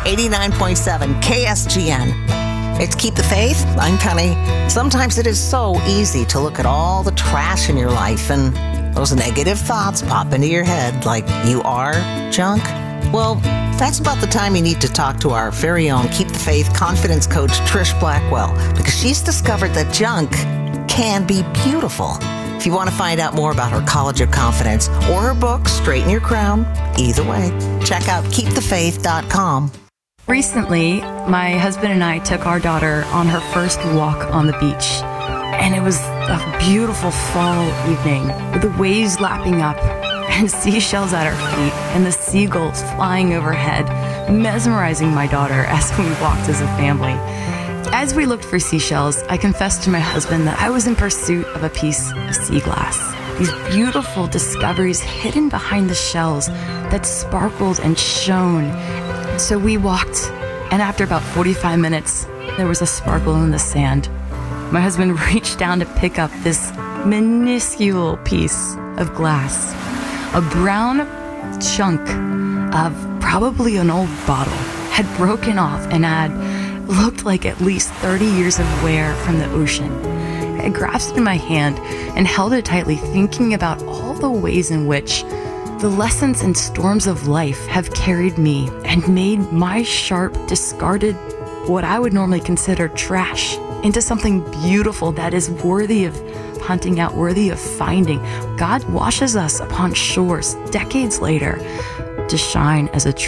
89.7 KSGN. It's Keep the Faith. I'm Penny. Sometimes it is so easy to look at all the trash in your life and those negative thoughts pop into your head like you are junk. Well, that's about the time you need to talk to our very own Keep the Faith confidence coach, Trish Blackwell, because she's discovered that junk can be beautiful. If you want to find out more about her College of Confidence or her book, Straighten Your Crown, either way, check out keepthefaith.com. Recently, my husband and I took our daughter on her first walk on the beach. And it was a beautiful fall evening with the waves lapping up and seashells at our feet and the seagulls flying overhead, mesmerizing my daughter as we walked as a family. As we looked for seashells, I confessed to my husband that I was in pursuit of a piece of sea glass. These beautiful discoveries hidden behind the shells that sparkled and shone. So we walked, and after about 45 minutes, there was a sparkle in the sand. My husband reached down to pick up this minuscule piece of glass. A brown chunk of probably an old bottle had broken off and had looked like at least 30 years of wear from the ocean. I grasped it in my hand and held it tightly, thinking about all the ways in which the lessons and storms of life have carried me and made my sharp, discarded, what I would normally consider trash, into something beautiful that is worthy of hunting out, worthy of finding. God washes us upon shores decades later to shine as a